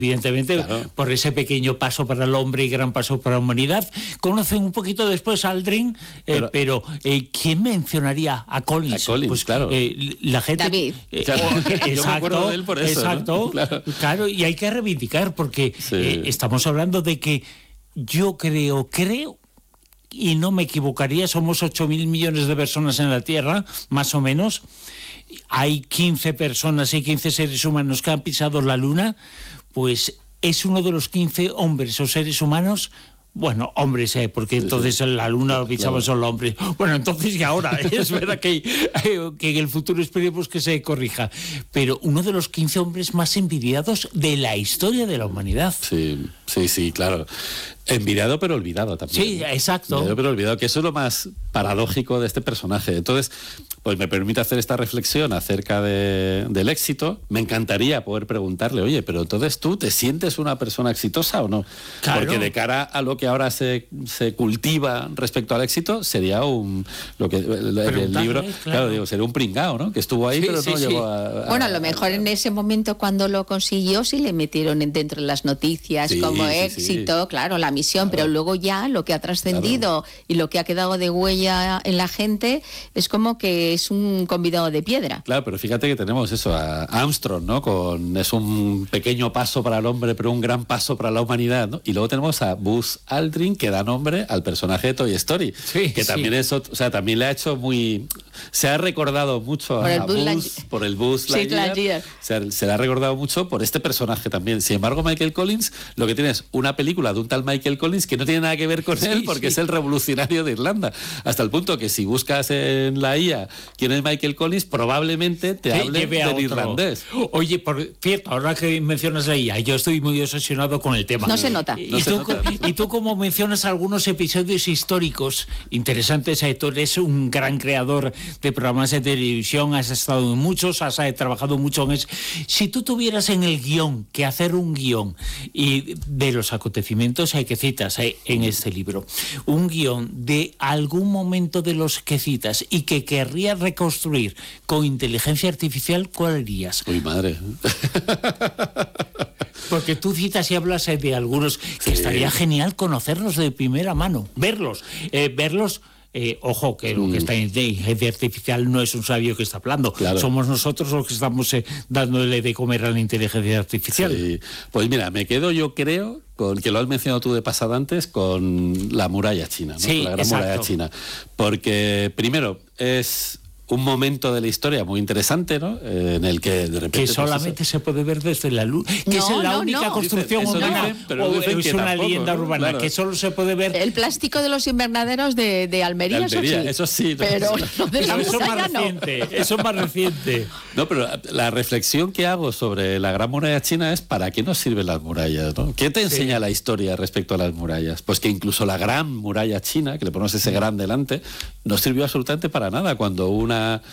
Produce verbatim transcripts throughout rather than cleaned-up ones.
evidentemente, claro, por ese pequeño paso para el hombre y gran paso para la humanidad. Conocen un poquito después a Aldrin, eh, pero, pero eh, ¿quién mencionaría a Collins? A Collins, pues claro. Eh, la gente... David. Eh, Claro. exacto, Yo me acuerdo de él por eso, exacto, ¿no? Claro. claro, y hay que reivindicar, porque Sí. eh, estamos hablando de que yo creo, creo, y no me equivocaría, somos ocho mil millones de personas en la Tierra, más o menos. Hay quince personas y quince seres humanos que han pisado la Luna, pues es uno de los quince hombres o seres humanos. Bueno, hombres, eh, porque entonces en la Luna lo pisaban solo hombres. Bueno, entonces y ahora, es verdad que, que en el futuro esperemos que se corrija. Pero uno de los quince hombres más envidiados de la historia de la humanidad. Sí, sí, sí, claro. Envidiado pero olvidado también. Sí, exacto. Envidiado pero olvidado, que eso es lo más paradójico de este personaje. Entonces, pues me permite hacer esta reflexión acerca de, del éxito. Me encantaría poder preguntarle, oye, pero entonces tú te sientes una persona exitosa o no? Claro. Porque de cara a lo que ahora se, se cultiva respecto al éxito, sería un... lo que el, el libro, claro. claro, digo, sería un pringao, ¿no? Que estuvo ahí, Sí, pero sí, no sí. llegó a, a... Bueno, a lo mejor en ese momento cuando lo consiguió sí le metieron en- dentro de las noticias Sí, como sí, éxito, sí. claro, la misión, Claro. pero luego ya lo que ha trascendido y lo que ha quedado de huella en la gente es como que es un convidado de piedra. Claro, pero fíjate que tenemos eso, a Armstrong, ¿no? Con es un pequeño paso para el hombre, pero un gran paso para la humanidad, ¿no? Y luego tenemos a Buzz Aldrin, que da nombre al personaje de Toy Story, Sí, que sí. también es, ot- o sea, también le ha hecho muy, se ha recordado mucho Por a, el a Buzz Buzz, Lightyear. por el Buzz Sí, Lightyear, Lightyear. se, ha- se le ha recordado mucho por este personaje también. Sin embargo, Michael Collins, lo que tiene es una película de un tal Michael Collins que no tiene nada que ver con Sí, él, porque sí. es el revolucionario de Irlanda, hasta el punto que si buscas en la I A quién es Michael Collins, probablemente te Que hable lleve a del otro. irlandés. Oye, por cierto, ahora que mencionas la I A, yo estoy muy obsesionado con el tema. No se nota. Y, No y se tú, nota. co- y tú como mencionas algunos episodios históricos interesantes, eh, tú eres un gran creador de programas de televisión, has estado en muchos, has eh, trabajado mucho en eso. Si tú tuvieras en el guión que hacer un guión y de los acontecimientos eh, que citas eh, en este libro, un guión de algún momento de los que citas y que querrías reconstruir con inteligencia artificial, ¿cuál harías? Uy, madre. Porque tú citas y hablas eh, de algunos que Sí. estaría genial conocerlos de primera mano, verlos, eh, verlos. Eh, ojo, que lo que está en inteligencia artificial no es un sabio que está hablando, Claro. somos nosotros los que estamos eh, dándole de comer a la inteligencia artificial. Sí. Pues mira, me quedo yo creo, con que lo has mencionado tú de pasada antes, con la muralla china, ¿no? Sí, Con la gran exacto. muralla china. Porque primero es un momento de la historia muy interesante, ¿no? Eh, en el que de repente... Que pues, solamente se puede ver desde la luz, que No, es la no, única no. construcción Dicen- eso humana, dicen, pero o dicen es que una tampoco, leyenda ¿no? urbana, Claro. que solo se puede ver. El plástico de los invernaderos de, de Almería, De Almería, eso sí. eso sí, no, Pero eso- lo de la Pero eso es más muralla no. reciente, eso es más reciente. No, pero la reflexión que hago sobre la gran muralla china es ¿para qué nos sirven las murallas? ¿No? ¿Qué te enseña la historia respecto a las murallas? Pues que incluso la gran muralla china, que le ponemos ese gran delante, no sirvió absolutamente para nada cuando una,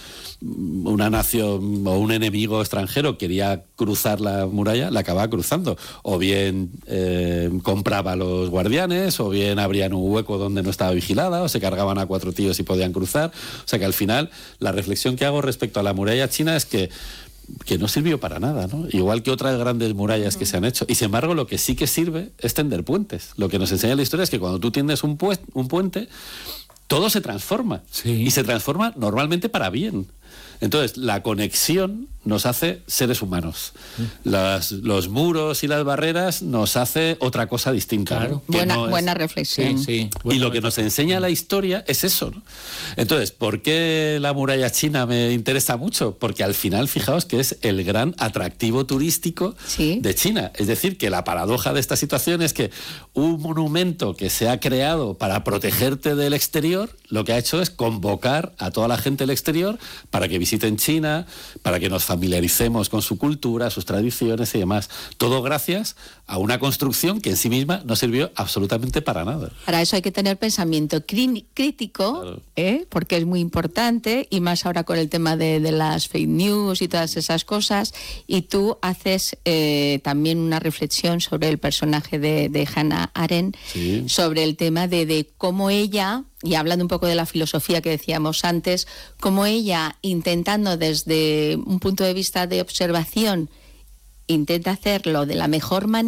una nación o un enemigo extranjero quería cruzar la muralla, la acababa cruzando. O bien eh, compraba a los guardianes, o bien abrían un hueco donde no estaba vigilada, o se cargaban a cuatro tíos y podían cruzar. O sea que al final la reflexión que hago respecto a la muralla china es que que no sirvió para nada, ¿no? Igual que otras grandes murallas que se han hecho. Y sin embargo, lo que sí que sirve es tender puentes. Lo que nos enseña la historia es que cuando tú tiendes un, pues- un puente, todo se transforma. Sí. Y se transforma normalmente para bien. Entonces, la conexión nos hace seres humanos. Las, los muros y las barreras nos hace otra cosa distinta. Claro. ¿no? Que Buena, no es- buena reflexión. Sí, sí. y Bueno, lo que nos enseña la historia es eso, ¿no? Entonces, ¿por qué la muralla china me interesa mucho? Porque al final, fijaos que es el gran atractivo turístico Sí. de China. Es decir, que la paradoja de esta situación es que un monumento que se ha creado para protegerte del exterior, lo que ha hecho es convocar a toda la gente del exterior para que visiten China, para que nos familiaricemos con su cultura, sus tradiciones y demás. Todo gracias a una construcción que en sí misma no sirvió absolutamente para nada. Para eso hay que tener pensamiento crí- crítico, Claro. ¿eh? Porque es muy importante, y más ahora con el tema de, de las fake news y todas esas cosas. Y tú haces eh, también una reflexión sobre el personaje de, de Hannah Arendt, Sí. sobre el tema de, de cómo ella, y hablando un poco de la filosofía que decíamos antes, cómo ella, intentando desde un punto de vista de observación intenta hacerlo de la mejor manera